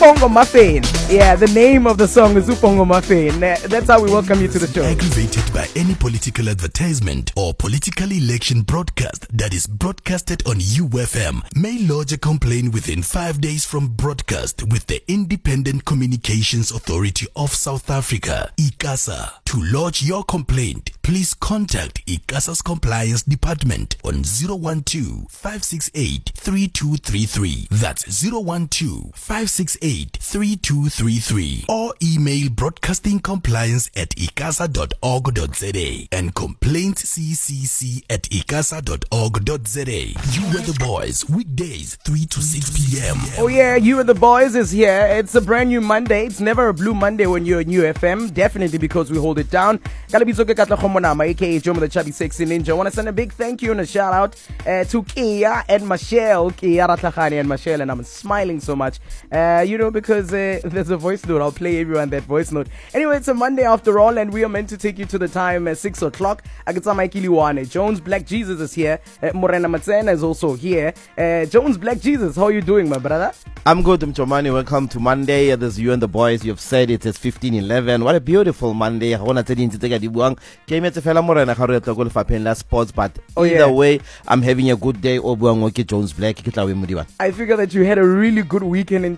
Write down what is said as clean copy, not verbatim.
Upongo Muffin. Yeah, the name of the song is Upongo Muffin. That's how we welcome you to the show. Aggravated by any political advertisement or political election broadcast that is broadcasted on UFM, may lodge a complaint within 5 days from broadcast with the Independent Communications Authority of South Africa, ICASA. To lodge your complaint, please contact ICASA's Compliance Department on 012-568-3233. That's 012-568-3233. Or email broadcastingcompliance@icasa.org.za and complaintsccc@icasa.org.za. You Are The Boys, weekdays 3 to 6 p.m. Oh yeah, You Are The Boys is here. It's a brand new Monday. It's never a blue Monday when you're in UFM, definitely because we hold it down. Kalabitsoke Katla Khomonama, aka Jomo the Chubby Sexy Ninja. I want to send a big thank you and a shout out to Kia and Michelle, Kia Ratlachani and Michelle, and I'm smiling so much, because there's a voice note. I'll play everyone that voice note. Anyway, it's a Monday after all, and we are meant to take you to the time at 6 o'clock. Agitsama Kiliwane. Jones Black Jesus is here. Morena Matsena is also here. Jones Black Jesus, how are you doing, my brother? I'm good, Mchomani. Welcome to Monday. There's You and the Boys. You've said it is 15:11. What a beautiful Monday. I want to tell you to take a dibuang. Came at Fela Morena Harriet Sports, but either way, I'm having a good day. Obuang Jones Black. I figure that you had a really good weekend in